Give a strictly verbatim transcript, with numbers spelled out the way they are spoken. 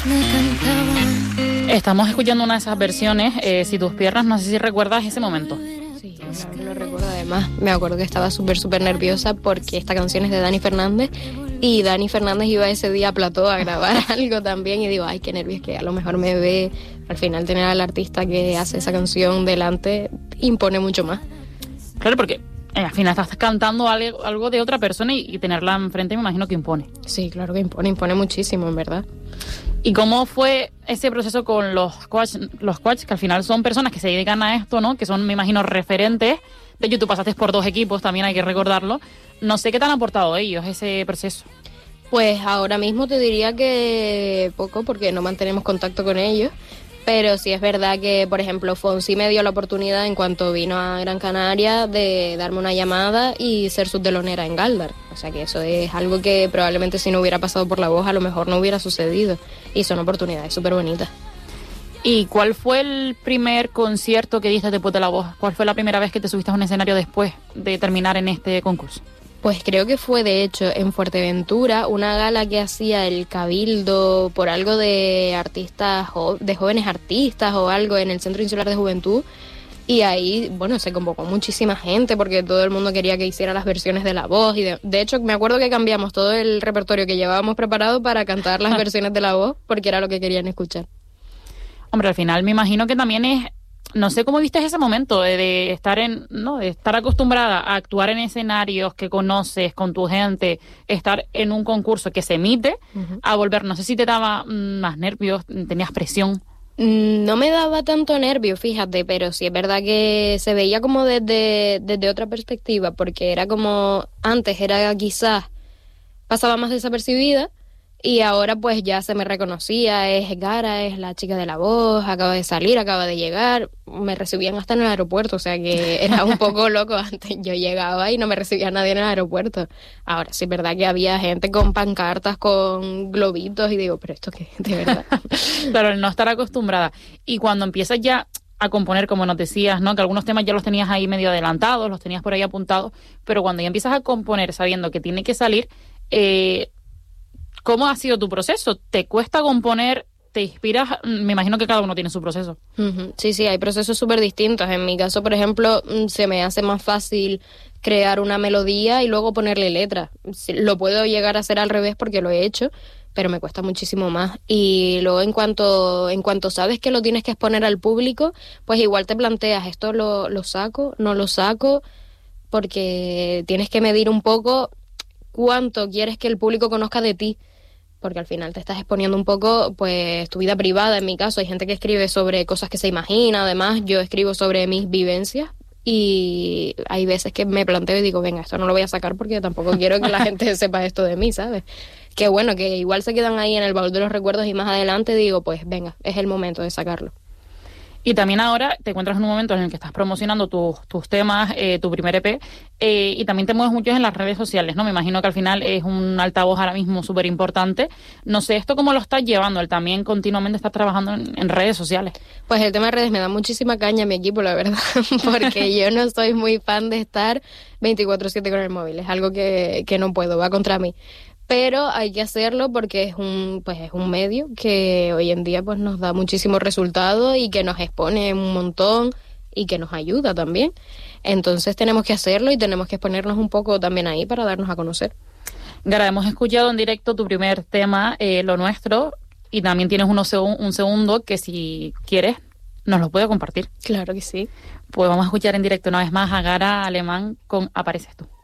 me cantaban. Estamos escuchando una de esas versiones, eh, Si tus piernas, no sé si recuerdas ese momento. Sí, claro, lo recuerdo. Además, me acuerdo que estaba súper, súper nerviosa porque esta canción es de Dani Fernández y Dani Fernández iba ese día a Plató a grabar algo también y digo, ay, qué nervios, que a lo mejor me ve. Al final tener al artista que hace esa canción delante impone mucho más. Claro, porque eh, al final estás cantando algo, algo de otra persona y, y tenerla enfrente me imagino que impone. Sí, claro que impone, impone muchísimo, en verdad. ¿Y cómo fue ese proceso con los coaches, los coaches que al final son personas que se dedican a esto, ¿no? Que son, me imagino, referentes. De hecho, tú pasaste por dos equipos, también hay que recordarlo. No sé qué te han aportado ellos ese proceso. Pues ahora mismo te diría que poco, porque no mantenemos contacto con ellos. Pero sí es verdad que, por ejemplo, Fonsi me dio la oportunidad en cuanto vino a Gran Canaria de darme una llamada y ser subtelonera en Galdar. O sea que eso es algo que probablemente si no hubiera pasado por La Voz a lo mejor no hubiera sucedido. Y son oportunidades súper bonitas. ¿Y cuál fue el primer concierto que diste después de La Voz? ¿Cuál fue la primera vez que te subiste a un escenario después de terminar en este concurso? Pues creo que fue, de hecho, en Fuerteventura, una gala que hacía el Cabildo por algo de artistas, de jóvenes artistas o algo en el Centro Insular de Juventud. Y ahí, bueno, se convocó muchísima gente porque todo el mundo quería que hiciera las versiones de La Voz. Y de, de hecho, me acuerdo que cambiamos todo el repertorio que llevábamos preparado para cantar las versiones de La Voz porque era lo que querían escuchar. Hombre, al final me imagino que también es... No sé cómo viste ese momento de, de estar en, no, de estar acostumbrada a actuar en escenarios que conoces con tu gente, estar en un concurso que se emite, uh-huh. a volver. No sé si te daba mm, más nervios, tenías presión. No me daba tanto nervio, fíjate, pero sí es verdad que se veía como desde, desde otra perspectiva, porque era como antes era quizás pasaba más desapercibida. Y ahora pues ya se me reconocía, es Gara, es la chica de La Voz, acaba de salir, acaba de llegar, me recibían hasta en el aeropuerto, o sea que era un poco loco antes, yo llegaba y no me recibía nadie en el aeropuerto. Ahora sí es verdad que había gente con pancartas, con globitos y digo, pero esto qué, de verdad. Claro, el no estar acostumbrada. Y cuando empiezas ya a componer, como nos decías, ¿no? Que algunos temas ya los tenías ahí medio adelantados, los tenías por ahí apuntados, pero cuando ya empiezas a componer sabiendo que tiene que salir, eh... ¿cómo ha sido tu proceso? ¿Te cuesta componer? ¿Te inspiras? Me imagino que cada uno tiene su proceso. Uh-huh. Sí, sí, hay procesos súper distintos. En mi caso, por ejemplo, se me hace más fácil crear una melodía y luego ponerle letra. Lo puedo llegar a hacer al revés porque lo he hecho, pero me cuesta muchísimo más. Y luego en cuanto en cuanto sabes que lo tienes que exponer al público, pues igual te planteas, ¿esto lo, lo saco? ¿No lo saco? Porque tienes que medir un poco cuánto quieres que el público conozca de ti. Porque al final te estás exponiendo un poco, pues, tu vida privada. En mi caso, hay gente que escribe sobre cosas que se imagina. Además, yo escribo sobre mis vivencias y hay veces que me planteo y digo, venga, esto no lo voy a sacar porque tampoco quiero que la gente sepa esto de mí, ¿sabes? Que bueno, que igual se quedan ahí en el baúl de los recuerdos y más adelante digo, pues, venga, es el momento de sacarlo. Y también ahora te encuentras en un momento en el que estás promocionando tus, tus temas, eh, tu primer E P, eh, y también te mueves mucho en las redes sociales, ¿no? Me imagino que al final es un altavoz ahora mismo súper importante. No sé, ¿esto cómo lo estás llevando? Él también continuamente está trabajando en, en redes sociales. Pues el tema de redes me da muchísima caña a mi equipo, la verdad, porque yo no soy muy fan de estar veinticuatro siete con el móvil. Es algo que, que no puedo, va contra mí. Pero hay que hacerlo porque es un pues es un medio que hoy en día pues nos da muchísimos resultados y que nos expone un montón y que nos ayuda también. Entonces tenemos que hacerlo y tenemos que exponernos un poco también ahí para darnos a conocer. Gara, hemos escuchado en directo tu primer tema, eh, Lo Nuestro, y también tienes uno, un segundo que si quieres nos lo puedes compartir. Claro que sí. Pues vamos a escuchar en directo una vez más a Gara Alemán con Apareces Tú.